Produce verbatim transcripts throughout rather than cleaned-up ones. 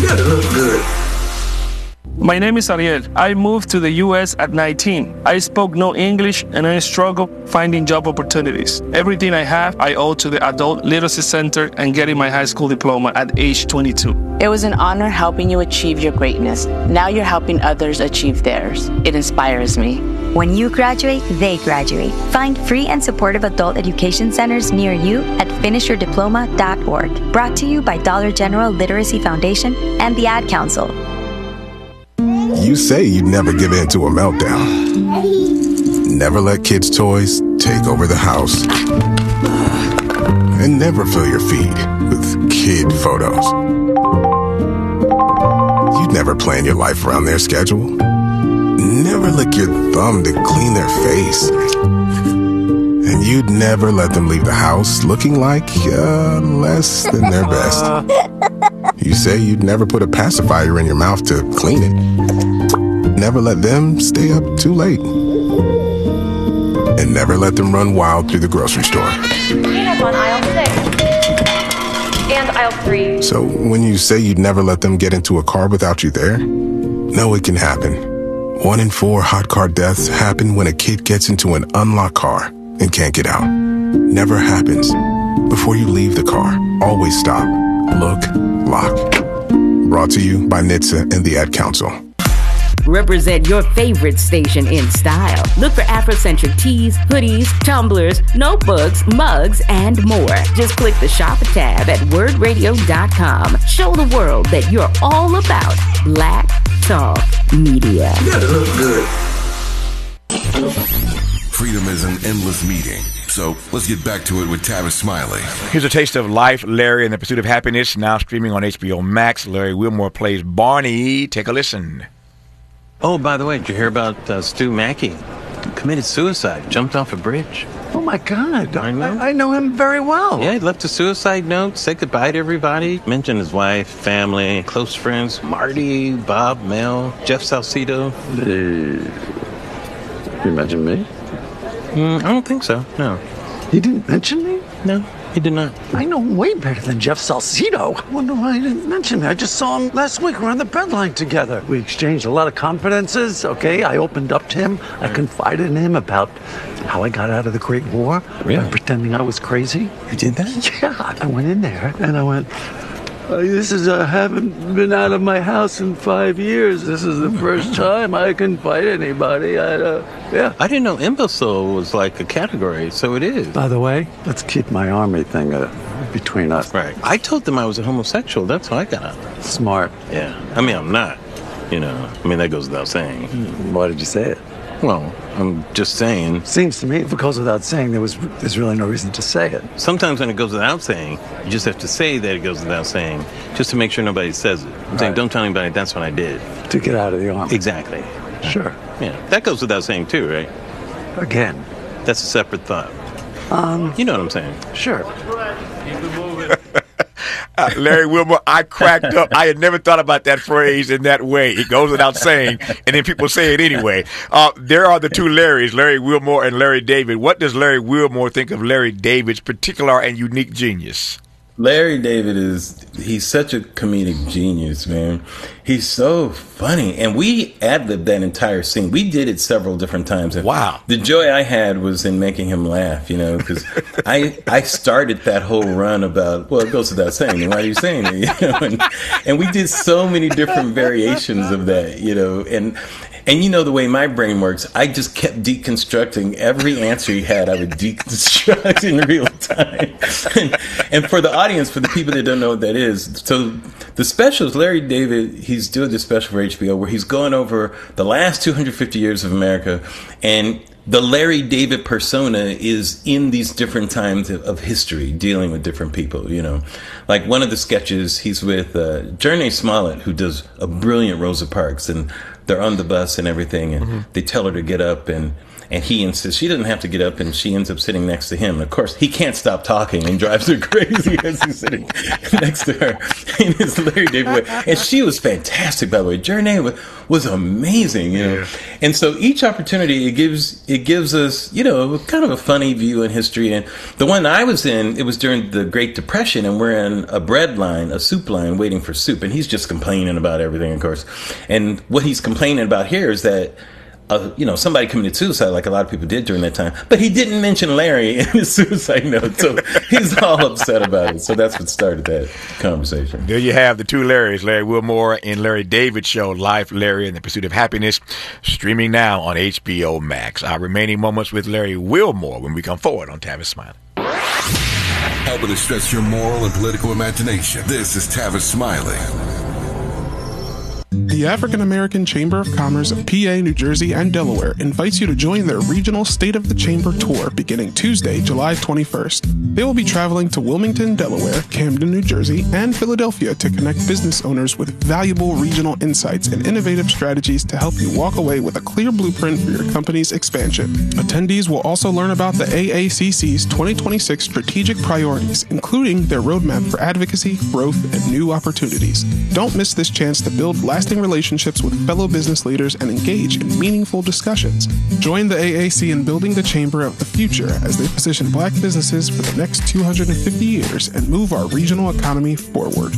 gotta look good. My name is Ariel. I moved to the U S at nineteen. I spoke no English and I struggled finding job opportunities. Everything I have, I owe to the Adult Literacy Center and getting my high school diploma at age twenty-two. It was an honor helping you achieve your greatness. Now you're helping others achieve theirs. It inspires me. When you graduate, they graduate. Find free and supportive adult education centers near you at finish your diploma dot org. Brought to you by Dollar General Literacy Foundation and the Ad Council. You say you'd never give in to a meltdown. Never let kids' toys take over the house. And never fill your feed with kid photos. You'd never plan your life around their schedule. Never lick your thumb to clean their face. And you'd never let them leave the house looking like uh, less than their best. You say you'd never put a pacifier in your mouth to clean it. Never let them stay up too late. And never let them run wild through the grocery store. Peanuts on aisle six. And aisle three. So when you say you'd never let them get into a car without you there, no, it can happen. One in four hot car deaths happen when a kid gets into an unlocked car and can't get out. Never happens. Before you leave the car, always stop, look, lock. Brought to you by N H T S A and the Ad Council. Represent your favorite station in style. Look for Afrocentric tees, hoodies, tumblers, notebooks, mugs, and more. Just click the shop tab at word radio dot com. Show the world that you're all about Black Talk Media. You gotta look good. Freedom is an endless meeting. So let's get back to it with Tavis Smiley. Here's a taste of life, Larry and the Pursuit of Happiness, now streaming on H B O Max. Larry Wilmore plays Barney. Take a listen. Oh, by the way, did you hear about uh, Stu Mackey? Committed suicide, jumped off a bridge. Oh, my God. I know. I, I know him very well. Yeah, he left a suicide note, said goodbye to everybody. Mentioned his wife, family, close friends, Marty, Bob, Mel, Jeff Salcido. Uh, you mentioned me? Mm, I don't think so, no. He didn't mention me? No, he did not. I know him way better than Jeff Salcido. I wonder why he didn't mention me. I just saw him last week. We're on the bread line together. We exchanged a lot of confidences, okay? I opened up to him. I confided in him about how I got out of the Great War. Really? By pretending I was crazy. You did that? Yeah. I went in there and I went, Uh, this is, I haven't been out of my house in five years. This is the first time I can fight anybody. I, uh, yeah. I didn't know imbecile was like a category, so it is. By the way, let's keep my army thing uh, between us. Right. I told them I was a homosexual. That's how I got out. Smart. Yeah. I mean, I'm not. You know, I mean, that goes without saying. Why did you say it? Well, I'm just saying. Seems to me if it goes without saying, there was there's really no reason to say it. Sometimes when it goes without saying, you just have to say that it goes without saying, just to make sure nobody says it. I'm right. saying, don't tell anybody that's what I did. To get out of the army. Exactly. Sure. Yeah. That goes without saying too, right? Again. That's a separate thought. Um. You know what I'm saying? Sure. Keep it moving. Uh, Larry Wilmore, I cracked up. I had never thought about that phrase in that way. It goes without saying, and then people say it anyway. Uh, there are the two Larrys, Larry Wilmore and Larry David. What does Larry Wilmore think of Larry David's particular and unique genius? Larry David is, he's such a comedic genius, man. He's so funny. And we ad-libbed that entire scene. We did it several different times. And wow. The joy I had was in making him laugh, you know, because I I started that whole run about, well, it goes without saying, why are you saying it? You know, and, and we did so many different variations of that, you know, and And you know the way my brain works, I just kept deconstructing every answer he had. I would deconstruct in real time. and, and for the audience, for the people that don't know what that is, so the specials, Larry David, he's doing this special for H B O where he's going over the last two hundred fifty years of America, and the Larry David persona is in these different times of, of history, dealing with different people, you know. Like one of the sketches, he's with uh, Janae Smollett, who does a brilliant Rosa Parks, and they're on the bus and everything, and mm-hmm. they tell her to get up, and And he insists she doesn't have to get up, and she ends up sitting next to him. And of course, he can't stop talking and drives her crazy as he's sitting next to her in his Larry David way. And she was fantastic, by the way. Journey was, was amazing, you know. Yeah. And so each opportunity, it gives it gives us, you know, kind of a funny view in history. And the one I was in, it was during the Great Depression, and we're in a bread line, a soup line, waiting for soup. And he's just complaining about everything, of course. And what he's complaining about here is that Uh, you know, somebody committed suicide like a lot of people did during that time. But he didn't mention Larry in his suicide note, so he's all upset about it. So that's what started that conversation. There you have the two Larrys, Larry Wilmore and Larry David show, Life, Larry, and the Pursuit of Happiness, streaming now on H B O Max. Our remaining moments with Larry Wilmore when we come forward on Tavis Smiley. Helping to stretch your moral and political imagination. This is Tavis Smiley. The African American Chamber of Commerce of P A, New Jersey, and Delaware invites you to join their regional State of the Chamber tour beginning Tuesday, July twenty-first. They will be traveling to Wilmington, Delaware, Camden, New Jersey, and Philadelphia to connect business owners with valuable regional insights and innovative strategies to help you walk away with a clear blueprint for your company's expansion. Attendees will also learn about the A A C C's twenty twenty-six strategic priorities, including their roadmap for advocacy, growth, and new opportunities. Don't miss this chance to build lasting relationships with fellow business leaders and engage in meaningful discussions. Join the A A C in building the chamber of the future as they position black businesses for the next two hundred fifty years and move our regional economy forward.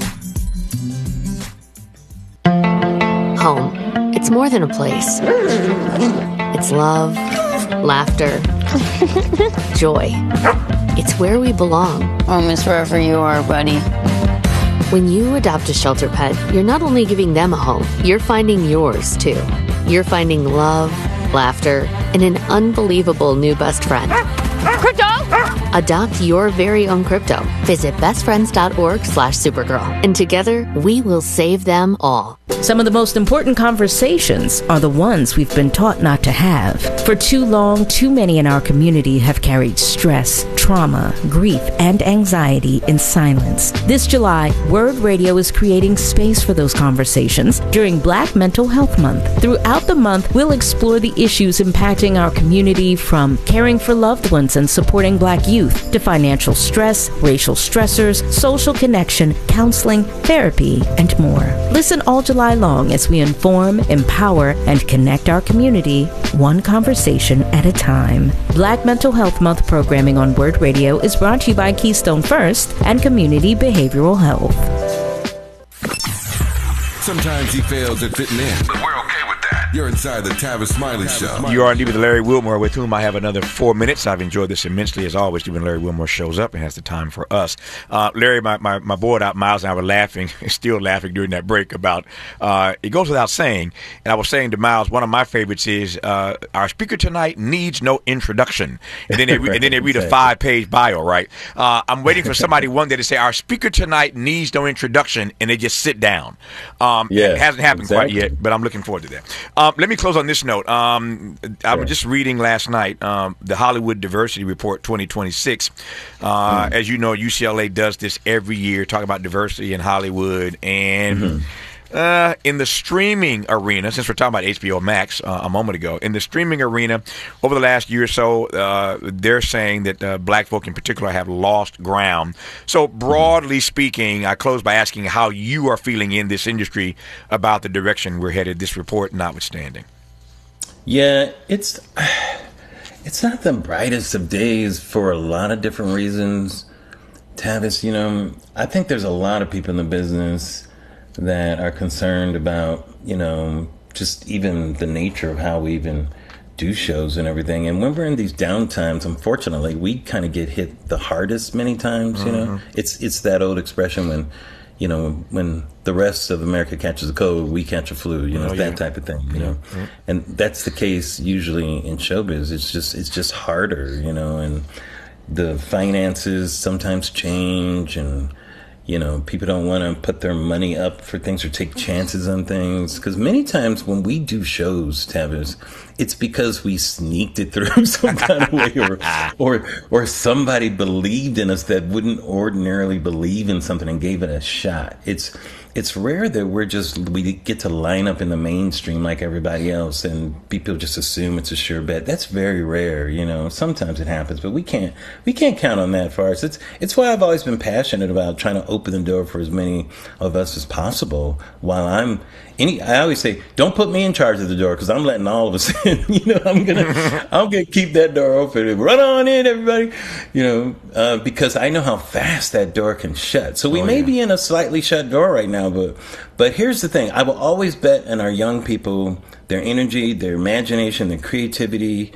Home. It's more than a place. It's love, laughter, joy. It's where we belong. Home is wherever you are, buddy. When you adopt a shelter pet, you're not only giving them a home, you're finding yours, too. You're finding love, laughter, and an unbelievable new best friend. Crypto! Adopt your very own crypto. Visit bestfriends.org slash Supergirl. And together, we will save them all. Some of the most important conversations are the ones we've been taught not to have. For too long, too many in our community have carried stress, trauma, grief, and anxiety in silence. This July, Word Radio is creating space for those conversations during Black Mental Health Month. Throughout the month, we'll explore the issues impacting our community, from caring for loved ones and supporting Black youth to financial stress, racial stressors, social connection, counseling, therapy, and more. Listen all July long as we inform, empower, and connect our community one conversation at a time. Black Mental Health Month programming on Word Radio is brought to you by Keystone First and Community Behavioral Health. Sometimes he fails at fitting in, but we're okay with that. You're inside the Tavis Smiley Show. You are indeed with Larry Wilmore, with whom I have another four minutes. I've enjoyed this immensely, as always, when Larry Wilmore shows up and has the time for us. Uh, Larry, my, my, my boy out, Miles, and I were laughing, still laughing during that break about, uh, it goes without saying, and I was saying to Miles, one of my favorites is, uh, our speaker tonight needs no introduction. And then they, re- and then they read a five-page bio, right? Uh, I'm waiting for somebody one day to say, our speaker tonight needs no introduction, and they just sit down. Um, yeah, it hasn't happened exactly. quite yet, but I'm looking forward to that. Um, let me close on this note. Um, I was just reading last night um, the Hollywood Diversity Report twenty twenty-six. Uh, mm. As you know, U C L A does this every year, talking about diversity in Hollywood. And mm-hmm. uh, in the streaming arena, since we're talking about H B O Max uh, a moment ago, in the streaming arena, over the last year or so, uh, they're saying that uh, black folk in particular have lost ground. So broadly speaking, I close by asking how you are feeling in this industry about the direction we're headed, this report notwithstanding. Yeah, it's it's not the brightest of days for a lot of different reasons. Tavis, you know, I think there's a lot of people in the business that are concerned about, you know, just even the nature of how we even do shows and everything. And when we're in these downtimes, unfortunately, we kind of get hit the hardest many times, you know. Mm-hmm. It's it's that old expression when, you know, when the rest of America catches a cold, we catch a flu, you know, oh, yeah. that type of thing, you know. Mm-hmm. And that's the case usually in showbiz. It's just it's just harder, you know, and the finances sometimes change, and you know, people don't want to put their money up for things or take chances on things. Because many times when we do shows, Tavis, it's because we sneaked it through some kind of way, or, or or somebody believed in us that wouldn't ordinarily believe in something and gave it a shot. It's it's rare that we're just we get to line up in the mainstream like everybody else, and people just assume it's a sure bet. That's very rare, you know. Sometimes it happens, but we can't we can't count on that for us. It's it's why I've always been passionate about trying to open the door for as many of us as possible. While I'm any, I always say, don't put me in charge of the door because I'm letting all of us in. You know, I'm gonna I'm gonna keep that door open and run on in, everybody. You know, uh, because I know how fast that door can shut. So we oh, may yeah. be in a slightly shut door right now, but but here's the thing: I will always bet on our young people, their energy, their imagination, their creativity.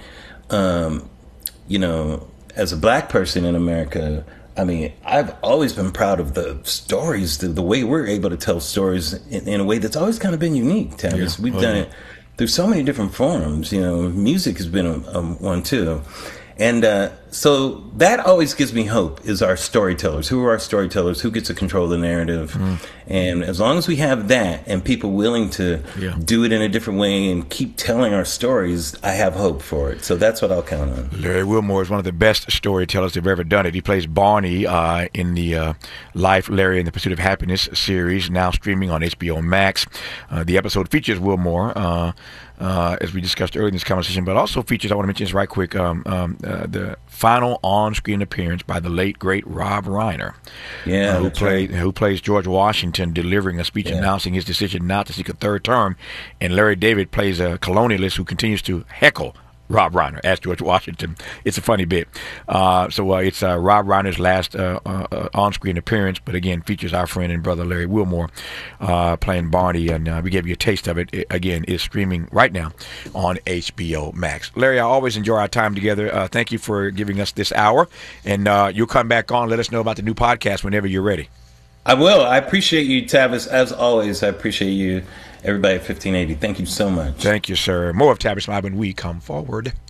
Um, you know, as a black person in America, I mean, I've always been proud of the stories, the, the way we're able to tell stories in, in a way that's always kind of been unique, Tavis. Yeah. We've oh, done yeah. it through so many different forms. You know, music has been a, a, one too. And uh, so that always gives me hope, is our storytellers. Who are our storytellers? Who gets to control the narrative? Mm. And as long as we have that and people willing to yeah. do it in a different way and keep telling our stories, I have hope for it. So that's what I'll count on. Larry Wilmore is one of the best storytellers that have ever done it. He plays Barney uh, in the uh, Life, Larry and the Pursuit of Happiness series, now streaming on H B O Max. Uh, the episode features Wilmore, uh, uh, as we discussed earlier in this conversation, but also features, I want to mention this right quick, um, um, uh, the final on-screen appearance by the late, great Rob Reiner, yeah, uh, who played right. who plays George Washington, delivering a speech yeah. announcing his decision not to seek a third term, and Larry David plays a colonialist who continues to heckle Rob Reiner as George Washington. It's a funny bit. Uh, so uh, it's uh, Rob Reiner's last uh, uh, on-screen appearance, but again features our friend and brother Larry Wilmore uh, playing Barney, and uh, we gave you a taste of it. It again is streaming right now on H B O Max. Larry, I always enjoy our time together. Uh, thank you for giving us this hour, and uh, you'll come back on. Let us know about the new podcast whenever you're ready. I will. I appreciate you, Tavis. As always, I appreciate you. Everybody at fifteen eighty, thank you so much. Thank you, sir. More of Tavis Smiley when we come forward.